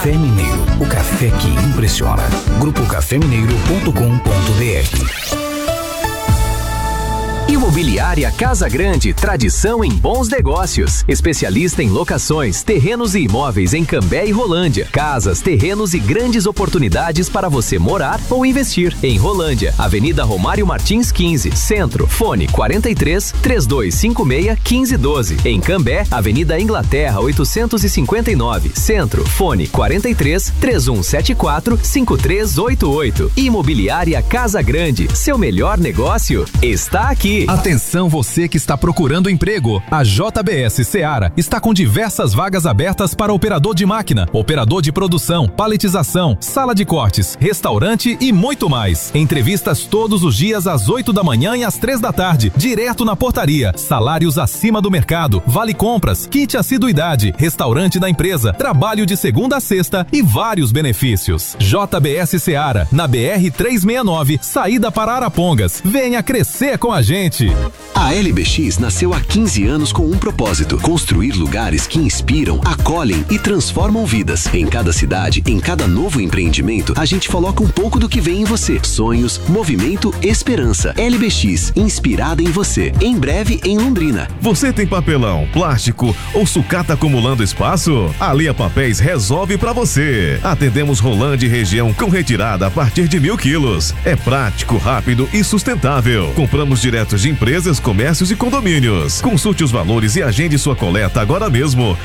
Café Mineiro, o café que impressiona. grupocafemineiro.com.br. Imobiliária Casa Grande, tradição em bons negócios. Especialista em locações, terrenos e imóveis em Cambé e Rolândia. Casas, terrenos e grandes oportunidades para você morar ou investir. Em Rolândia, Avenida Romário Martins 15, Centro. Fone 43 3256 1512. Em Cambé, Avenida Inglaterra 859, Centro. Fone 43 3174 5388. Imobiliária Casa Grande, seu melhor negócio está aqui. Atenção você que está procurando emprego. A JBS Seara está com diversas vagas abertas para operador de máquina, operador de produção, paletização, sala de cortes, restaurante e muito mais. Entrevistas todos os dias às 8 da manhã e às 3 da tarde, direto na portaria. Salários acima do mercado, vale compras, kit assiduidade, restaurante da empresa, trabalho de segunda a sexta e vários benefícios. JBS Seara, na BR 369, saída para Arapongas. Venha crescer com a gente. A LBX nasceu há 15 anos com um propósito: construir lugares que inspiram, acolhem e transformam vidas. Em cada cidade, em cada novo empreendimento, a gente coloca um pouco do que vem em você. Sonhos, movimento, esperança. LBX, inspirada em você. Em breve, em Londrina. Você tem papelão, plástico ou sucata acumulando espaço? A Lia Papéis resolve pra você. Atendemos Rolândia e região com retirada a partir de 1.000 quilos. É prático, rápido e sustentável. Compramos direto de empresas, comércios e condomínios. Consulte os valores e agende sua coleta agora mesmo.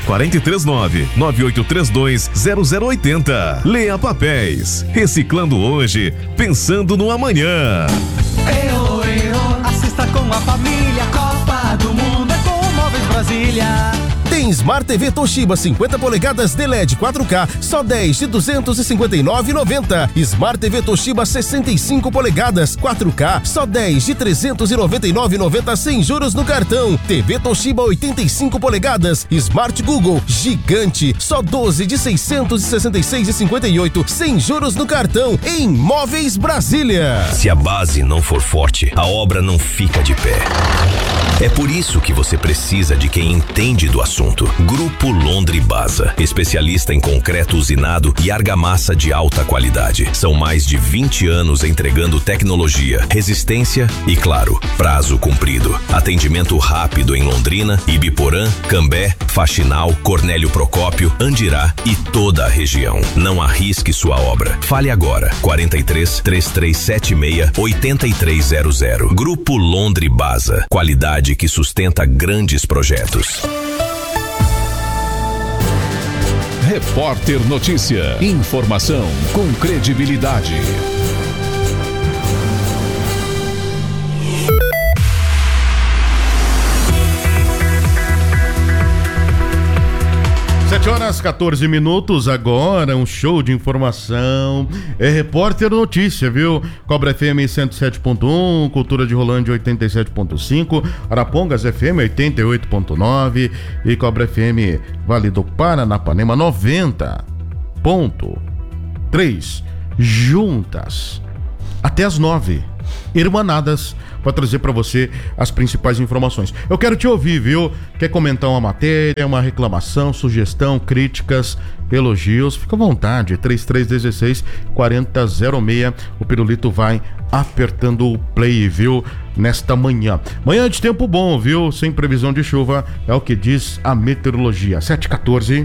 439-9832-0080. Leia Papéis. Reciclando hoje, pensando no amanhã. Assista com a família, Copa do Mundo é com Móveis Brasília. Tem Smart TV Toshiba 50 polegadas de LED 4K, só 10 de 259,90. Smart TV Toshiba 65 polegadas 4K, só 10 de 399,90 sem juros no cartão. TV Toshiba 85 polegadas Smart Google gigante, só 12 de 666,58 sem juros no cartão em Móveis Brasília. Se a base não for forte, a obra não fica de pé. É por isso que você precisa de quem entende do assunto. Grupo Londribasa, especialista em concreto usinado e argamassa de alta qualidade. São mais de 20 anos entregando tecnologia, resistência e, claro, prazo cumprido. Atendimento rápido em Londrina, Ibiporã, Cambé, Faxinal, Cornélio Procópio, Andirá e toda a região. Não arrisque sua obra. Fale agora. 43 3376 8300. Grupo Londribasa, qualidade que sustenta grandes projetos. Repórter Notícia. Informação com credibilidade. Horas 14 minutos, agora um show de informação, é Repórter Notícia, viu? Cobra FM 107.1, Cultura de Rolândia 87.5, Arapongas FM 88.9 e Cobra FM Vale do Paranapanema 90.3, juntas até as 9, irmanadas, para trazer para você as principais informações. Eu quero te ouvir, viu? Quer comentar uma matéria, uma reclamação, sugestão, críticas, elogios? Fica à vontade, 3316-4006. O Pirulito vai apertando o play, viu? Nesta manhã. Manhã de tempo bom, viu? Sem previsão de chuva, é o que diz a meteorologia. 7h14.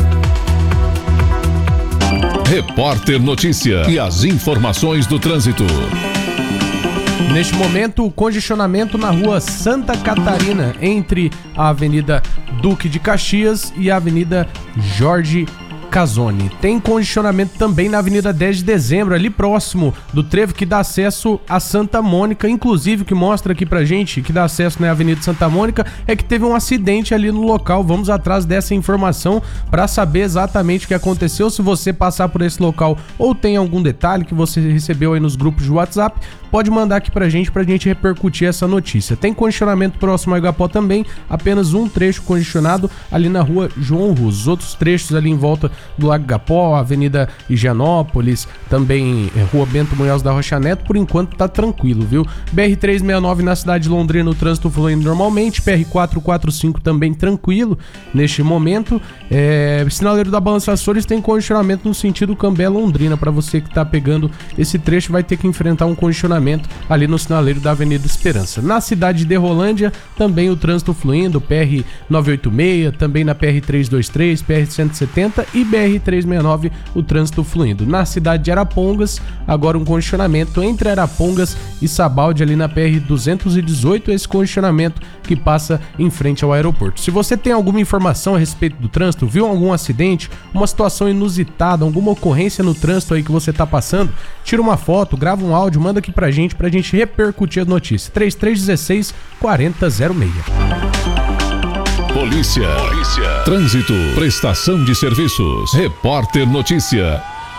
Repórter Notícia e as informações do trânsito. Neste momento, o congestionamento na rua Santa Catarina, entre a Avenida Duque de Caxias e a Avenida Jorge Casoni. Tem congestionamento também na Avenida 10 de Dezembro, ali próximo do trevo que dá acesso a Santa Mônica, inclusive que mostra aqui pra gente que dá acesso na Avenida Santa Mônica é que teve um acidente ali no local. Vamos atrás dessa informação para saber exatamente o que aconteceu. Se você passar por esse local ou tem algum detalhe que você recebeu aí nos grupos de WhatsApp, pode mandar aqui pra gente repercutir essa notícia. Tem congestionamento próximo ao Igapó também, apenas um trecho congestionado ali na rua João Rus. Os outros trechos ali em volta do Lago Igapó, Avenida Higienópolis, também Rua Bento Munhoz da Rocha Neto, por enquanto tá tranquilo, viu? BR-369 na cidade de Londrina, o trânsito fluindo normalmente, PR-445 também tranquilo neste momento. Sinaleiro da Balança Açores tem congestionamento no sentido Cambé-Londrina, para você que tá pegando esse trecho, vai ter que enfrentar um congestionamento ali no sinaleiro da Avenida Esperança. Na cidade de Rolândia, também o trânsito fluindo, PR-986, também na PR-323, PR-170 e BR-369, o trânsito fluindo. Na cidade de Arapongas, agora um congestionamento entre Arapongas e Sabalde ali na PR-218, esse congestionamento que passa em frente ao aeroporto. Se você tem alguma informação a respeito do trânsito, viu algum acidente, uma situação inusitada, alguma ocorrência no trânsito aí que você tá passando, tira uma foto, grava um áudio, manda aqui pra gente repercutir a notícia. 3316-4006. Polícia. Trânsito. Prestação de serviços. Repórter Notícia.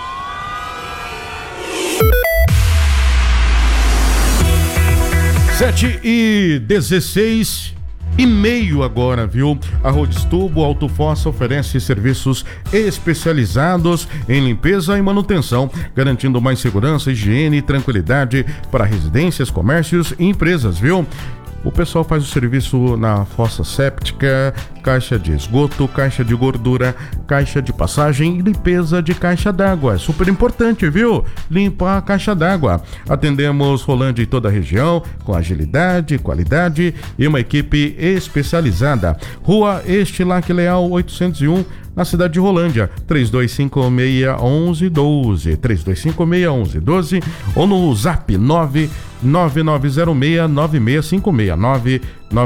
Sete e 16:30 agora, viu? A Rodstubo Auto Fossa oferece serviços especializados em limpeza e manutenção, garantindo mais segurança, higiene e tranquilidade para residências, comércios e empresas, viu? O pessoal faz o serviço na fossa séptica, caixa de esgoto, caixa de gordura, caixa de passagem e limpeza de caixa d'água. É super importante, viu? Limpar a caixa d'água. Atendemos Rolândia e toda a região com agilidade, qualidade e uma equipe especializada. Rua Estilac Leal 801, na cidade de Rolândia, 3256-1112, 3256-1112 ou no zap 99906-9656,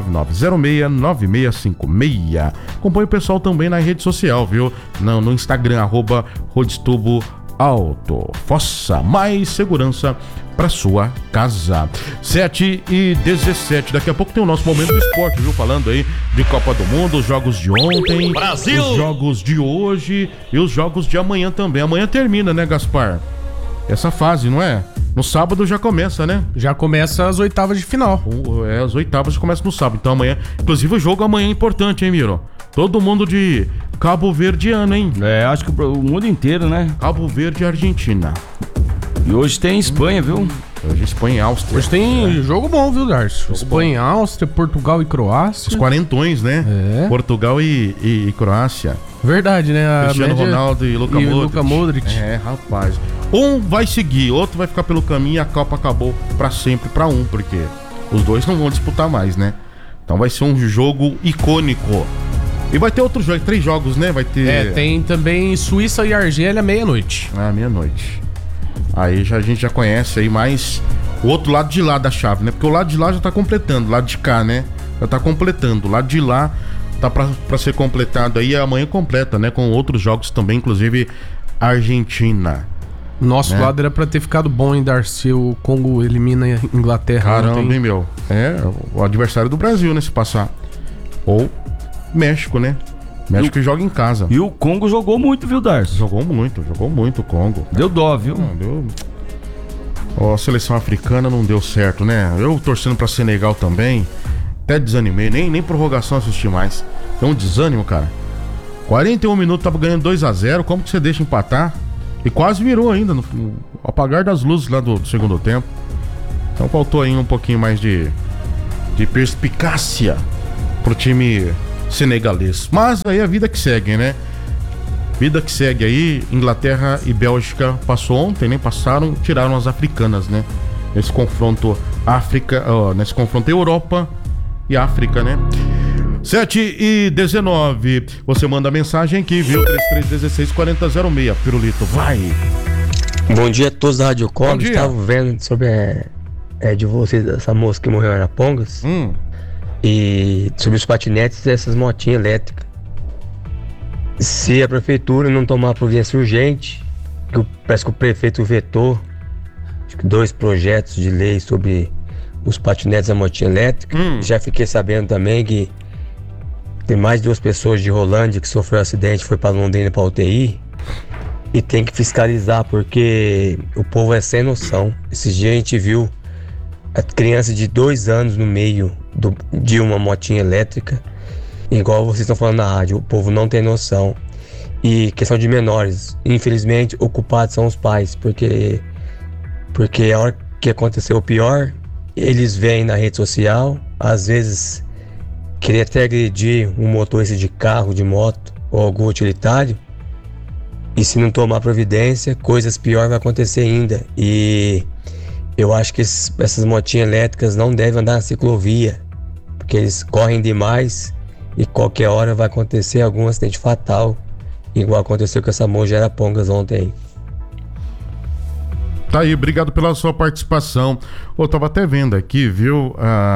99906-9656. Acompanhe o pessoal também na rede social, viu? No Instagram, @Rodstubo Auto Fossa, mais segurança para sua casa. 7h17, daqui a pouco tem o nosso momento do esporte, viu? Falando aí de Copa do Mundo, os jogos de ontem, Brasil! Os jogos de hoje e os jogos de amanhã também. Amanhã termina, né, Gaspar? Essa fase, não é? No sábado já começa, né? Já começa as oitavas de final. As oitavas começam no sábado. Então amanhã, inclusive o jogo amanhã é importante, hein, Miro? Todo mundo de Cabo Verdeano, hein? Acho que o mundo inteiro, né? Cabo Verde e Argentina. E hoje tem Espanha, viu? Hoje Espanha e Áustria. Hoje tem jogo bom, viu, Darcio? Espanha e Áustria, Portugal e Croácia. Os quarentões, né? Portugal e Croácia. Verdade, né? Cristiano Ronaldo e Luka Modric. Rapaz. Um vai seguir, outro vai ficar pelo caminho e a Copa acabou pra sempre pra um, porque os dois não vão disputar mais, né? Então vai ser um jogo icônico. E vai ter outros jogos, 3 jogos, né? Vai ter... tem também Suíça e Argélia, meia-noite. Meia-noite. Aí a gente já conhece aí mais o outro lado de lá da chave, né? Porque o lado de lá já tá completando, o lado de cá, né? Já tá completando. O lado de lá tá pra ser completado aí, amanhã completa, né? Com outros jogos também, inclusive Argentina. Nosso lado era pra ter ficado bom, hein, Darcy? O Congo elimina a Inglaterra. Caramba, hein, meu? O adversário do Brasil, né? Se passar. Ou México, né? México que joga em casa. E o Congo jogou muito, viu, Darcy? Jogou muito o Congo. Deu dó, viu? A seleção africana não deu certo, né? Eu torcendo pra Senegal também. Até desanimei, nem prorrogação assisti mais. Tem um desânimo, cara. 41 minutos, tava ganhando 2-0. Como que você deixa empatar? E quase virou ainda no apagar das luzes lá do segundo tempo. Então faltou aí um pouquinho mais de perspicácia pro time senegalês. Mas aí a vida que segue, né? Vida que segue aí. Inglaterra e Bélgica passou ontem, né? Passaram, tiraram as africanas, né? Nesse confronto nesse confronto Europa e África, né? 7h19. Você manda mensagem aqui, viu? 3316-4006. Pirulito, vai! Bom dia a todos da Rádio Com. Estava vendo sobre de vocês, essa moça que morreu em Arapongas. E sobre os patinetes e essas motinhas elétricas. Se a prefeitura não tomar providência urgente, parece que o prefeito vetou 2 projetos de lei sobre os patinetes e a motinha elétrica. Já fiquei sabendo também que tem mais de 2 pessoas de Rolândia que sofreu um acidente, foi para Londrina para UTI. E tem que fiscalizar, porque o povo é sem noção. Esses dias a gente viu a criança de 2 anos no meio de uma motinha elétrica. Igual vocês estão falando na rádio, o povo não tem noção. E questão de menores, infelizmente o culpado são os pais, porque a hora que aconteceu o pior, eles veem na rede social, às vezes querer até agredir um motorista de carro, de moto ou algum utilitário, e se não tomar providência, coisas piores vão acontecer ainda. E eu acho que essas motinhas elétricas não devem andar na ciclovia, porque eles correm demais e qualquer hora vai acontecer algum acidente fatal, igual aconteceu com essa moça de Arapongas ontem. Tá aí, obrigado pela sua participação. Eu tava até vendo aqui, viu,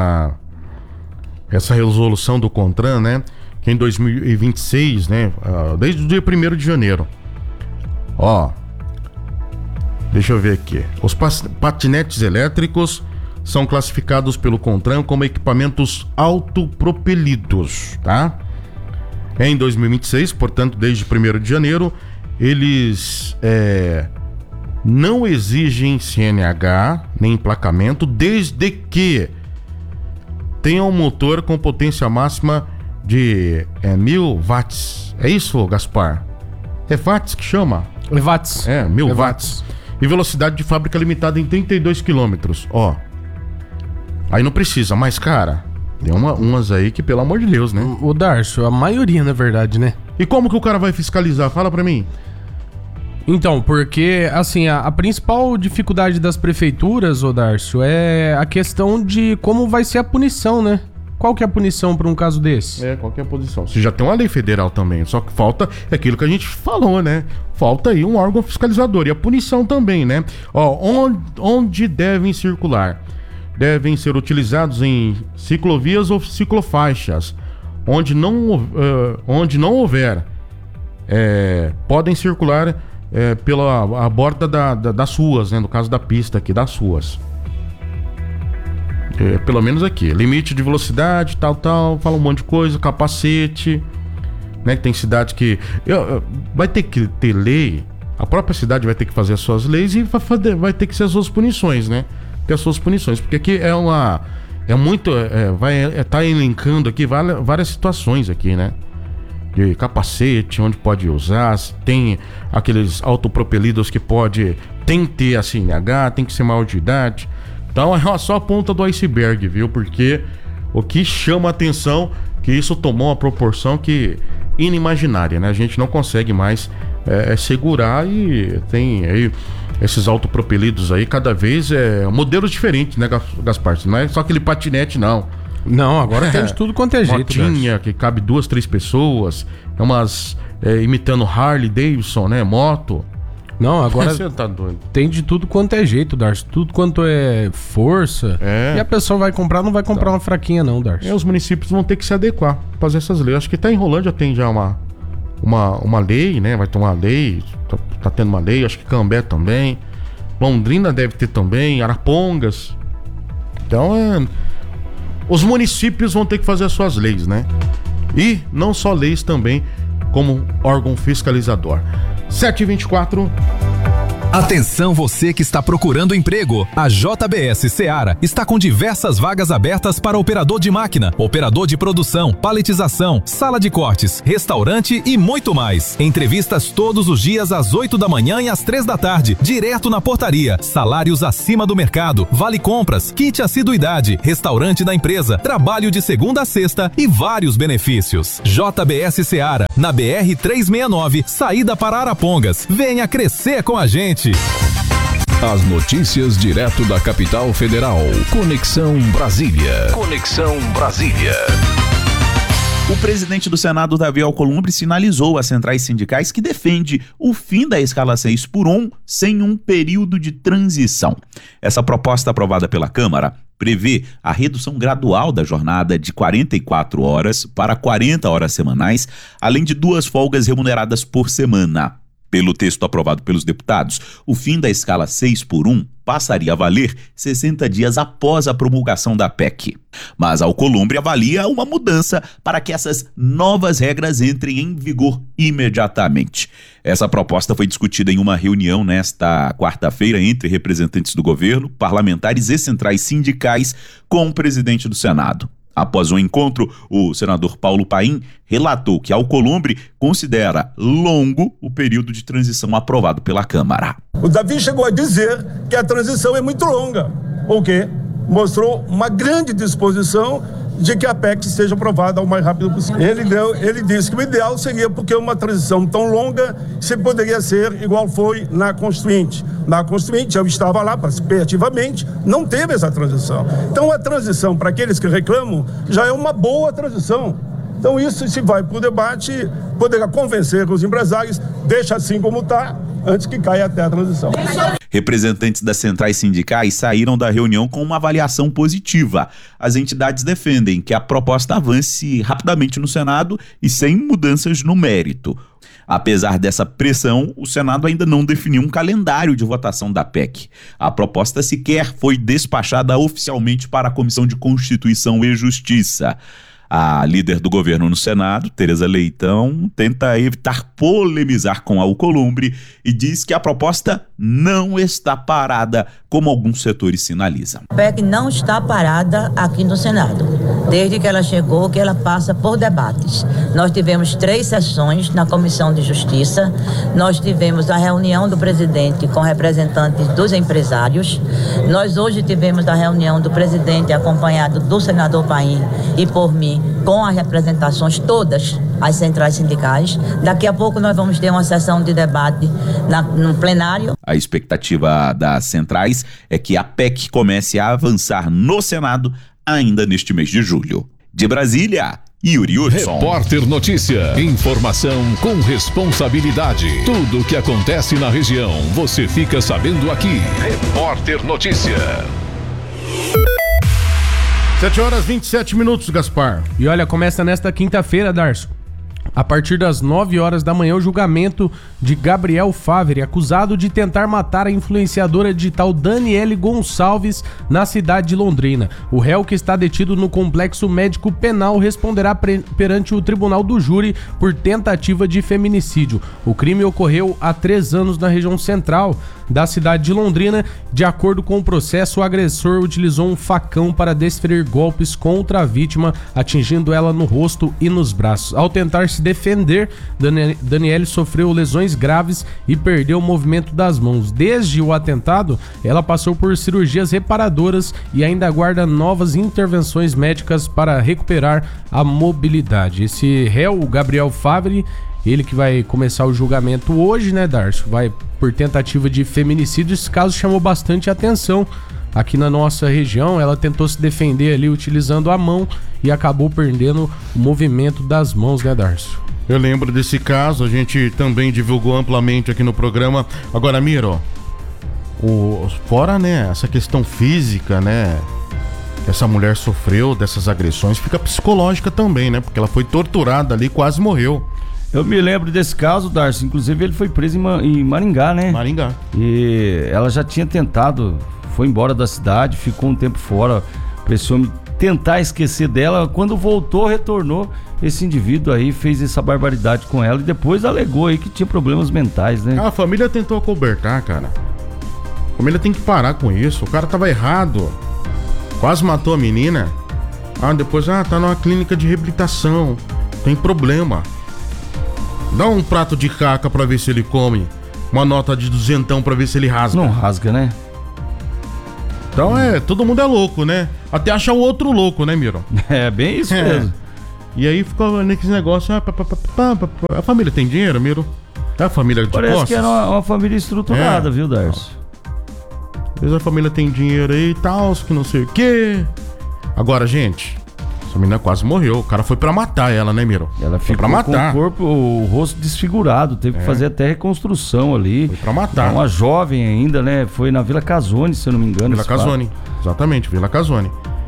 essa resolução do CONTRAN, né, que em 2026, né, desde o dia 1º de janeiro. Ó, deixa eu ver aqui. Os patinetes elétricos são classificados pelo CONTRAN como equipamentos autopropelidos, tá? Em 2026, portanto, desde 1º de janeiro, eles não exigem CNH nem emplacamento, desde que tenham um motor com potência máxima de 1000 watts. É isso, Gaspar? É watts que chama? É watts. 1000 watts. E velocidade de fábrica limitada em 32 km. Ó. Aí não precisa, mas, cara, tem umas aí que, pelo amor de Deus, né? O Darcio, a maioria, na verdade, né? E como que o cara vai fiscalizar? Fala pra mim. Então, porque, assim, a principal dificuldade das prefeituras, ô Darcio, é a questão de como vai ser a punição, né? Qual que é a punição pra um caso desse? Qual que é a punição? Você já tem uma lei federal também, só que falta aquilo que a gente falou, né? Falta aí um órgão fiscalizador e a punição também, né? Ó, onde devem circular? Devem ser utilizados em ciclovias ou ciclofaixas. Onde não houver, podem circular pela a borda das ruas, né? No caso da pista aqui, das ruas. Pelo menos aqui. Limite de velocidade, tal, fala um monte de coisa, capacete, né? Tem cidade que vai ter que ter lei, a própria cidade vai ter que fazer as suas leis e vai ter que ser as suas punições, né? Ter as suas punições, porque aqui tá elencando aqui várias situações aqui, né? De capacete, onde pode usar, tem aqueles autopropelidos que tem que ter a CNH, tem que ser maior de idade. Então é só a ponta do iceberg, viu? Porque o que chama a atenção que isso tomou uma proporção que inimaginária, né? A gente não consegue mais segurar e tem aí esses autopropelidos aí, cada vez modelos diferentes, né, Gaspar? Não é só aquele patinete, não. Não, agora tem de tudo quanto é jeito. Motinha, que cabe 2, 3 pessoas, imitando Harley Davidson, né, moto. Não, agora você tá doido. Tem de tudo quanto é jeito, Darcy. Tudo quanto é força. E a pessoa vai comprar, não vai comprar uma fraquinha não, Darcy. Os municípios vão ter que se adequar, fazer essas leis. Acho que até em Rolândia tem já uma lei, né? Vai ter uma lei, tá tendo uma lei. Acho que Cambé também. Londrina deve ter também, Arapongas. Então, os municípios vão ter que fazer as suas leis, né? E não só leis também, como órgão fiscalizador. 7h24. Atenção você que está procurando emprego. A JBS Seara está com diversas vagas abertas para operador de máquina, operador de produção, paletização, sala de cortes, restaurante e muito mais. Entrevistas todos os dias às 8 da manhã e às 3 da tarde, direto na portaria. Salários acima do mercado, vale compras, kit assiduidade, restaurante da empresa, trabalho de segunda a sexta e vários benefícios. JBS Seara, na BR 369, saída para Arapongas. Venha crescer com a gente. As notícias direto da capital federal. Conexão Brasília. Conexão Brasília. O presidente do Senado, Davi Alcolumbre, sinalizou às centrais sindicais que defende o fim da escala 6x1 sem um período de transição. Essa proposta aprovada pela Câmara prevê a redução gradual da jornada de 44 horas para 40 horas semanais, além de 2 folgas remuneradas por semana. Pelo texto aprovado pelos deputados, o fim da escala 6x1 passaria a valer 60 dias após a promulgação da PEC. Mas Alcolumbre avalia uma mudança para que essas novas regras entrem em vigor imediatamente. Essa proposta foi discutida em uma reunião nesta quarta-feira entre representantes do governo, parlamentares e centrais sindicais com o presidente do Senado. Após o encontro, o senador Paulo Paim relatou que Alcolumbre considera longo o período de transição aprovado pela Câmara. O Davi chegou a dizer que a transição é muito longa, porque mostrou uma grande disposição de que a PEC seja aprovada o mais rápido possível. Ele disse que o ideal seria, porque uma transição tão longa, se poderia ser igual foi na Constituinte. Na Constituinte, eu estava lá, participei ativamente, não teve essa transição. Então a transição, para aqueles que reclamam, já é uma boa transição. Então isso, se vai para o debate, poderá convencer os empresários, deixa assim como está, antes que caia até a transição. Representantes das centrais sindicais saíram da reunião com uma avaliação positiva. As entidades defendem que a proposta avance rapidamente no Senado e sem mudanças no mérito. Apesar dessa pressão, o Senado ainda não definiu um calendário de votação da PEC. A proposta sequer foi despachada oficialmente para a Comissão de Constituição e Justiça. A líder do governo no Senado, Tereza Leitão, tenta evitar polemizar com Alcolumbre e diz que a proposta não está parada, como alguns setores sinalizam. A PEC não está parada aqui no Senado. Desde que ela chegou, que ela passa por debates. Nós tivemos 3 sessões na Comissão de Justiça, nós tivemos a reunião do presidente com representantes dos empresários, nós hoje tivemos a reunião do presidente acompanhado do senador Paim e por mim, com as representações todas as centrais sindicais. Daqui a pouco nós vamos ter uma sessão de debate no plenário. A expectativa das centrais é que a PEC comece a avançar no Senado ainda neste mês de julho. De Brasília, Yuri Hudson. Repórter Notícia. Informação com responsabilidade. Tudo o que acontece na região, você fica sabendo aqui. Repórter Notícia. 7h27, Gaspar. E olha, começa nesta quinta-feira, Darcio. A partir das 9 horas da manhã, o julgamento de Gabriel Favre, acusado de tentar matar a influenciadora digital Daniele Gonçalves na cidade de Londrina. O réu, que está detido no complexo médico penal, responderá perante o tribunal do júri por tentativa de feminicídio. O crime ocorreu há 3 anos na região central da cidade de Londrina. De acordo com o processo, o agressor utilizou um facão para desferir golpes contra a vítima, atingindo ela no rosto e nos braços. Ao tentar se defender, Daniele sofreu lesões graves e perdeu o movimento das mãos. Desde o atentado, ela passou por cirurgias reparadoras e ainda aguarda novas intervenções médicas para recuperar a mobilidade. Esse réu, o Gabriel Favre, ele que vai começar o julgamento hoje, né, Darcio? Vai por tentativa de feminicídio. Esse caso chamou bastante atenção aqui na nossa região. Ela tentou se defender ali utilizando a mão e acabou perdendo o movimento das mãos, né, Darcio? Eu lembro desse caso, a gente também divulgou amplamente aqui no programa. Agora, Miro, fora, né, essa questão física, né, que essa mulher sofreu dessas agressões, fica psicológica também, né, porque ela foi torturada ali, quase morreu. Eu me lembro desse caso, Darcy. Inclusive, ele foi preso em Maringá, né? Maringá. E ela já tinha tentado, foi embora da cidade, ficou um tempo fora pra esse homem tentar esquecer dela. Quando voltou, retornou, esse indivíduo aí fez essa barbaridade com ela e depois alegou aí que tinha problemas mentais, né? A família tentou acobertar, cara. A família tem que parar com isso. O cara tava errado. Quase matou a menina. Depois, tá numa clínica de reabilitação. Tem problema. Dá um prato de caca pra ver se ele come. Uma nota de 200 pra ver se ele rasga. Não rasga, né? Então todo mundo é louco, né? Até achar o outro louco, né, Miro? É, bem isso mesmo. E aí ficou nesse negócio. A família tem dinheiro, Miro? É a família de Parece posses? que era uma família estruturada, viu, Darcy? Às vezes a família tem dinheiro aí e tal, que não sei o quê. Agora, gente, essa menina quase morreu. O cara foi pra matar ela, né, Miro? Ela ficou pra matar. Com o corpo, o rosto desfigurado. Teve que fazer até reconstrução ali. Foi pra matar. Uma jovem ainda, né? Foi na Vila Casone, se eu não me engano. Vila Casone. Exatamente, Vila Casone.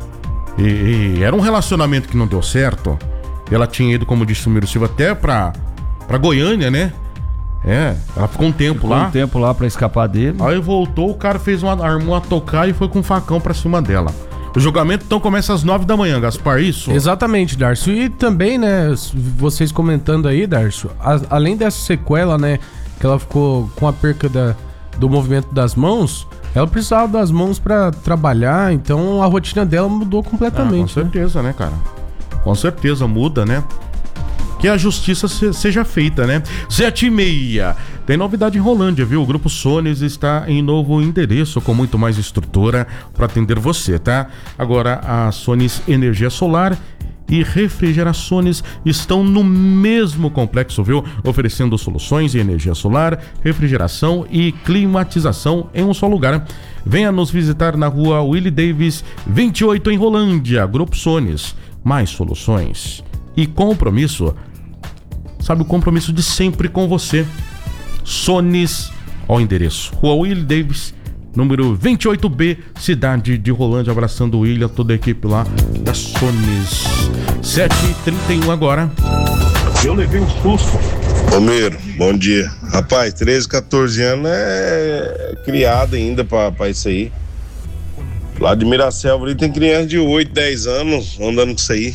E era um relacionamento que não deu certo. Ela tinha ido, como disse o Miro Silva, até pra Goiânia, né? Ela ficou um tempo lá. Ficou um tempo lá pra escapar dele. Aí voltou, o cara armou uma tocar e foi com um facão pra cima dela. O julgamento então começa às 9 da manhã, Gaspar, isso? Exatamente, Darcio. E também, né, vocês comentando aí, Darcio, além dessa sequela, né, que ela ficou com a perca do movimento das mãos, Ela precisava das mãos pra trabalhar, então a rotina dela mudou completamente. Com certeza, né, cara? Com certeza muda, né? Que a justiça seja feita, né? 7h30. Tem novidade em Rolândia, viu? O Grupo Sones está em novo endereço com muito mais estrutura para atender você, tá? Agora a Sones Energia Solar e Refrigerações estão no mesmo complexo, viu? Oferecendo soluções em energia solar, refrigeração e climatização em um só lugar. Venha nos visitar na rua Willie Davis 28 em Rolândia. Grupo Sones, mais soluções e compromisso. Sabe, o compromisso de sempre com você. Sones, ó o endereço, rua Willie Davis, número 28B, cidade de Rolândia. Abraçando o William, toda a equipe lá da Sones. 7h31 agora. Eu levei um susto. Ô Miro, bom dia. Rapaz, 13, 14 anos é criado ainda pra isso aí. Lá de Miraselva ali tem criança de 8, 10 anos andando com isso aí.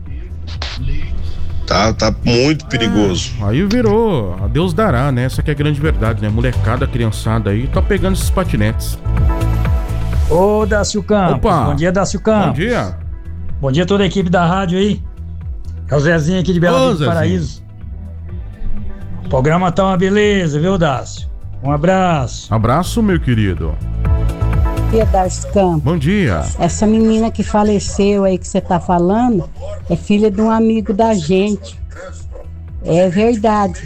Tá muito perigoso. Aí virou, a Deus dará, né? Essa que é a grande verdade, né? Molecada, criançada aí, tá pegando esses patinetes. Ô, Dácio Campos. Opa. Bom dia, Dácio Campos. Bom dia. Bom dia a toda a equipe da rádio aí. É o Zezinho aqui de Bela Vista do Paraíso. O programa tá uma beleza, viu, Dácio? Um abraço. Abraço, meu querido. Bom dia, Dácio Campos. Bom dia. Essa menina que faleceu aí que você tá falando é filha de um amigo da gente. É verdade.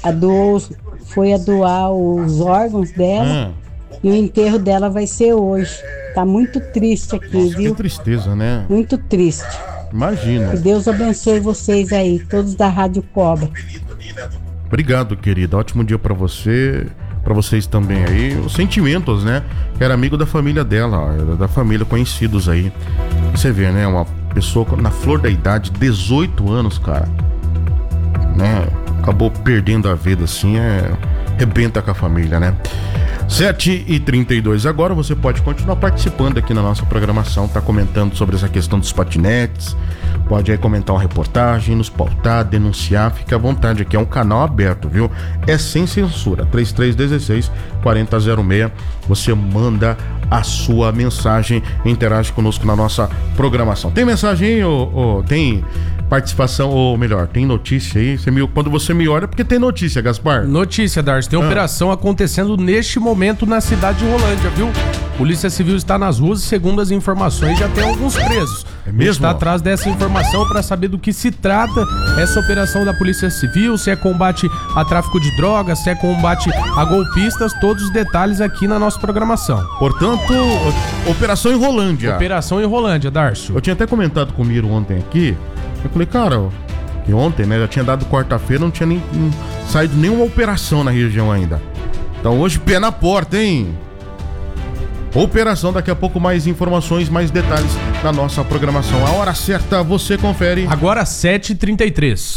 Foi a doar os órgãos dela e o enterro dela vai ser hoje. Tá muito triste aqui, Nossa, viu? Que tristeza, né? Muito triste. Imagina. Que Deus abençoe vocês aí, todos da Rádio Cobra. Obrigado, querida. Ótimo dia pra você, pra vocês também aí. Os sentimentos, né? Que era amigo da família dela, ó, da família, conhecidos aí. Você vê, né? Uma pessoa na flor da idade, 18 anos, cara, né? Acabou perdendo a vida assim, rebenta com a família, né? 7h32 agora. Você pode continuar participando aqui na nossa programação, tá comentando sobre essa questão dos patinetes, pode aí comentar uma reportagem, nos pautar, denunciar, fica à vontade aqui, é um canal aberto, viu? É sem censura. 3316-4006, você manda a sua mensagem, interage conosco na nossa programação. Tem mensagem aí, tem participação, ou melhor, tem notícia aí? Quando você me olha, porque tem notícia, Gaspar. Notícia, Darcy, tem operação acontecendo neste momento na cidade de Rolândia, viu? Polícia Civil está nas ruas e, segundo as informações, já tem alguns presos. É mesmo? A gente está atrás dessa informação para saber do que se trata essa operação da Polícia Civil, se é combate a tráfico de drogas, se é combate a golpistas, todos os detalhes aqui na nossa programação. Portanto, operação em Rolândia. Operação em Rolândia, Darcy. Eu tinha até comentado com o Miro ontem aqui. Eu falei, cara, e ontem, né, já tinha dado quarta-feira, não tinha nem saído nenhuma operação na região ainda. Então hoje, pé na porta, hein? Operação, daqui a pouco mais informações, mais detalhes na nossa programação. A hora certa você confere. Agora 7h33.